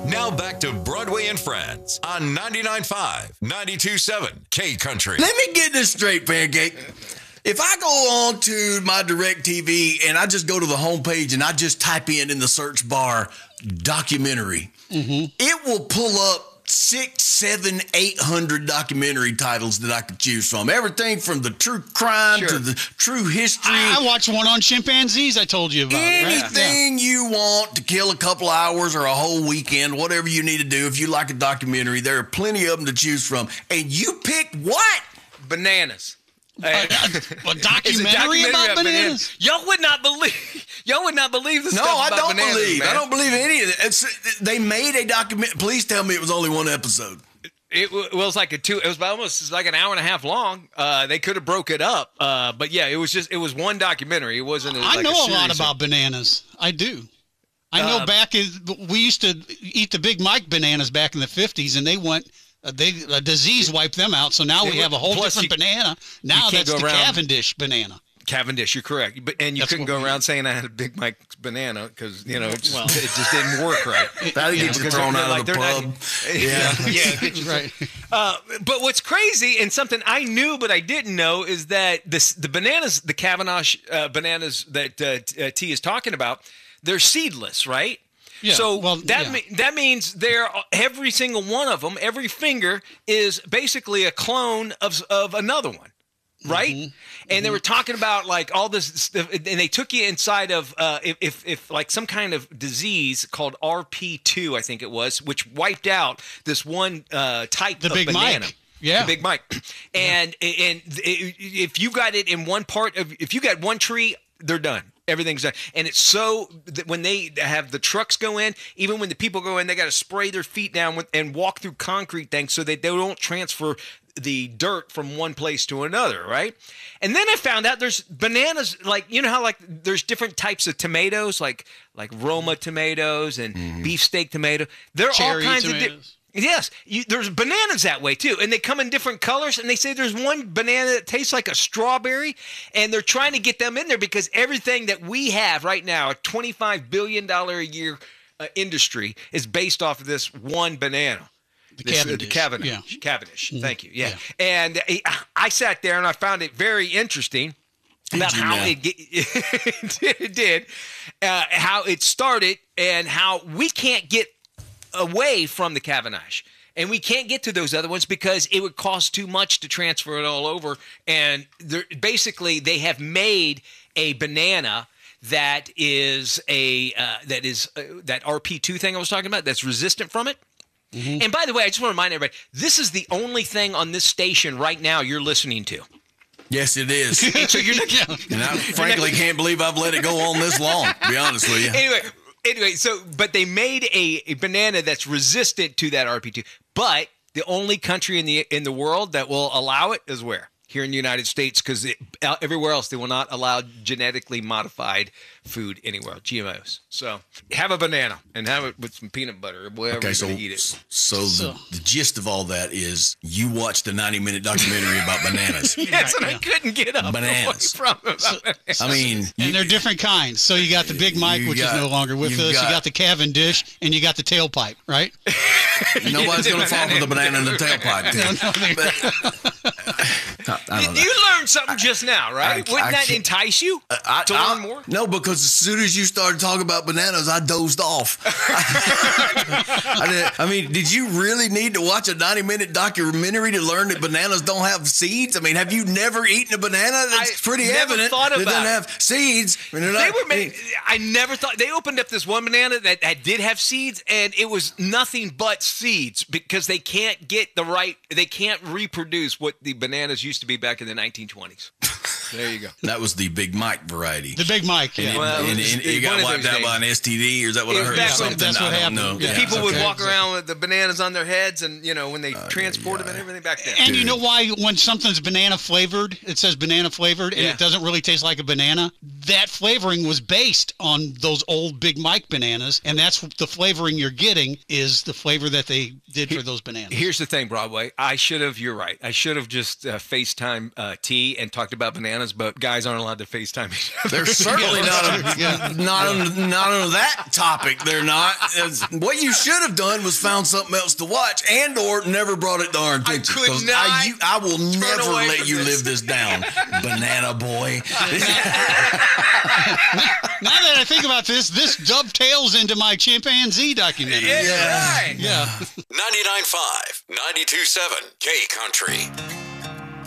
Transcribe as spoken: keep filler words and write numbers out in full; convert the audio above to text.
Now back to Broadway and Friends on ninety-nine point five, ninety-two point seven K Country. Let me get this straight, Pancake. If I go on to my DirecTV and I just go to the homepage and I just type in in the search bar documentary, mm-hmm. it will pull up six, seven, eight hundred documentary titles that I could choose from. Everything from the true crime sure. to the true history. I, I watched one on chimpanzees I told you about. Anything right? yeah. you want to kill a couple hours or a whole weekend, whatever you need to do. If you like a documentary, there are plenty of them to choose from. And you picked what? Bananas. A, a, a, documentary a documentary about bananas? bananas? Y'all would not believe. Y'all would not believe the no, stuff I about don't bananas, believe. man. I don't believe any of it. It's, they made a document. Please tell me it was only one episode. It, it was like a two. It was almost like an hour and a half long. Uh, they could have broke it up, uh, but yeah, it was just it was one documentary. It wasn't. A, I like know a, a lot about bananas. I do. I know uh, back in we used to eat the Big Mike bananas back in the fifties, and they went. Uh, they a disease wiped them out, so now we have a whole different you, banana. Now that's the around, Cavendish banana. Cavendish, you're correct, but and you that's couldn't go around saying I had a Big Mike's banana because you know it just, well, it just didn't work right. That'll get you thrown out of the pub. Not, yeah, yeah, yeah right. Uh, but what's crazy and something I knew but I didn't know is that this the bananas, the Cavendish uh, bananas that uh, T is talking about, they're seedless, right? Yeah, so well, that yeah. me, that means they're every single one of them, every finger is basically a clone of of another one, right? Mm-hmm. And mm-hmm. they were talking about like all this stuff, and they took you inside of uh, if, if if like some kind of disease called R P two, I think it was, which wiped out this one uh, type the of Big banana. Mike. Yeah, the Big Mike, and yeah. and if you got it in one part of, if you got one tree, they're done. Everything's done. And it's so that when they have the trucks go in, even when the people go in, they got to spray their feet down with, and walk through concrete things so that they don't transfer the dirt from one place to another, right? And then I found out there's bananas, like, you know how like there's different types of tomatoes, like like Roma tomatoes and mm-hmm. beefsteak tomato. They're Cherry all kinds tomatoes. of different. Yes, you, there's bananas that way too, and they come in different colors. And they say there's one banana that tastes like a strawberry, and they're trying to get them in there because everything that we have right now, a twenty-five billion dollars a year uh, industry, is based off of this one banana. The this, Cavendish. Uh, the Cavendish. Yeah. Cavendish. Mm-hmm. Thank you. Yeah. yeah. And uh, I sat there and I found it very interesting about how it, get, it did, uh, how it started, and how we can't get away from the Cavendish, and we can't get to those other ones because it would cost too much to transfer it all over. And basically, they have made a banana that is a uh, that is uh, that R P two thing I was talking about that's resistant from it. Mm-hmm. And by the way, I just want to remind everybody, this is the only thing on this station right now you're listening to. Yes, it is. And so you're not, and I frankly can't believe I've let it go on this long, to be honest with you. Anyway. Anyway, so, but they made a, a banana that's resistant to that R P two. But the only country in the in the world that will allow it is where? Here in the United States, because everywhere else they will not allow genetically modified food anywhere, G M Os. So have a banana and have it with some peanut butter or whatever okay, you're so, going to eat it. So, so. The, the gist of all that is you watched a ninety-minute documentary about bananas. Yes, and yeah. I couldn't get up bananas. From about so, bananas. I mean, and you, they're different kinds. So you got the Big Mike, which got, is no longer with us. Got, you got the Cavendish, and you got the tailpipe, right? Nobody's going to fall for the banana in the tailpipe. No, no, I, I don't know. You learned something just now, right? I, Wouldn't I that entice you I, to I, learn more? No, because as soon as you started talking about bananas, I dozed off. I, did, I mean, did you really need to watch a ninety-minute documentary to learn that bananas don't have seeds? I mean, have you never eaten a banana? That's I pretty never evident thought that about doesn't it. have seeds. I mean, They not, were made, I never thought they opened up this one banana that, that did have seeds, and it was nothing but seeds because they can't get the right, they can't reproduce what the bananas used to be back in the nineteen twenties. There you go. That was the Big Mike variety. The Big Mike, yeah. And, Well, and, and, it's- and it's it got one of wiped those out by days. an S T D, or is that what It I was heard? back when- Something that's what I don't happened. know. Yeah. People would okay. walk around with the bananas on their heads, and you know when they transported them and everything back then. And you know why when something's banana flavored, it says banana flavored, and Yeah. it doesn't really taste like a banana? That flavoring was based on those old Big Mike bananas, and that's the flavoring you're getting is the flavor that they did for those bananas. Here's the thing, Broadway. I should have, you're right. I should have just uh, FaceTime uh, T and talked about bananas bananas, but guys aren't allowed to FaceTime each other. They're certainly not a, not on, not on that topic. They're not. It's, what you should have done was found something else to watch, and or never brought it to our attention. I could not. I, you, I will never let you this. live this down, banana boy. Now that I think about this, this dovetails into my chimpanzee documentary. Yeah, right. Yeah. ninety-nine point five, ninety-two point seven K Country.